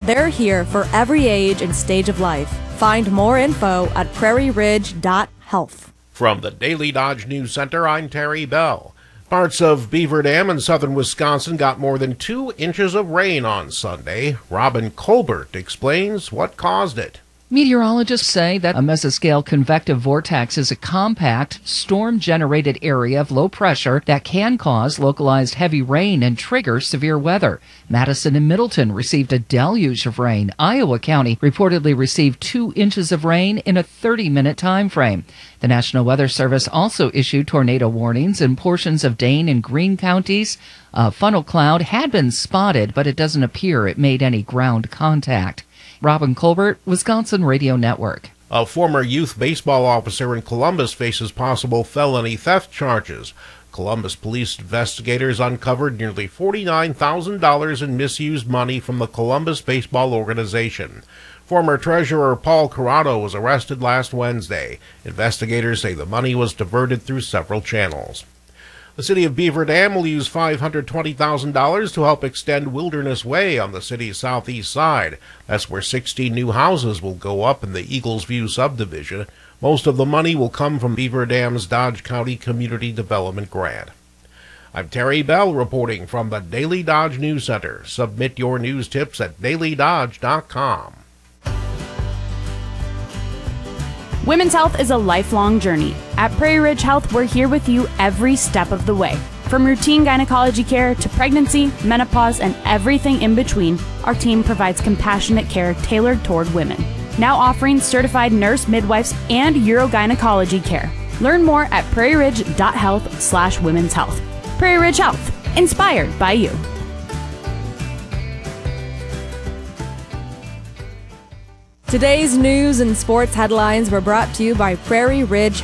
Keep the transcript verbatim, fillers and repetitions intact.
They're here for every age and stage of life. Find more info at prairie ridge dot health. From the Daily Dodge News Center, I'm Terry Bell. Parts of Beaver Dam in southern Wisconsin got more than two inches of rain on Sunday. Robin Colbert explains what caused it. Meteorologists say that a mesoscale convective vortex is a compact, storm-generated area of low pressure that can cause localized heavy rain and trigger severe weather. Madison and Middleton received a deluge of rain. Iowa County reportedly received two inches of rain in a thirty-minute time frame. The National Weather Service also issued tornado warnings in portions of Dane and Greene counties. A funnel cloud had been spotted, but it doesn't appear it made any ground contact. Robin Colbert, Wisconsin Radio Network. A former youth baseball officer in Columbus faces possible felony theft charges. Columbus police investigators uncovered nearly forty-nine thousand dollars in misused money from the Columbus baseball organization. Former treasurer Paul Corrado was arrested last Wednesday. Investigators say the money was diverted through several channels. The city of Beaver Dam will use five hundred twenty thousand dollars to help extend Wilderness Way on the city's southeast side. That's where sixteen new houses will go up in the Eagles View subdivision. Most of the money will come from Beaver Dam's Dodge County Community Development Grant. I'm Terry Bell reporting from the Daily Dodge News Center. Submit your news tips at daily dodge dot com. Women's health is a lifelong journey. At Prairie Ridge Health, we're here with you every step of the way. From routine gynecology care to pregnancy, menopause, and everything in between, our team provides compassionate care tailored toward women. Now offering certified nurse midwives and urogynecology care. Learn more at prairie ridge dot health slash women's health. Prairie Ridge Health, inspired by you. Today's news and sports headlines were brought to you by Prairie Ridge